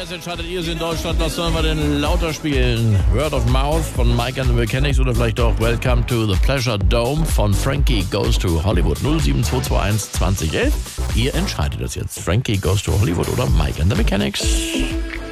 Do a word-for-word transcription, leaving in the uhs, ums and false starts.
Das entscheidet ihr in Deutschland. Was sollen wir denn lauter spielen? Word of Mouth von Mike and the Mechanics oder vielleicht auch Welcome to the Pleasure Dome von Frankie Goes to Hollywood. null sieben zwei zwei eins zwanzig elf. Ihr entscheidet das jetzt. Frankie Goes to Hollywood oder Mike and the Mechanics.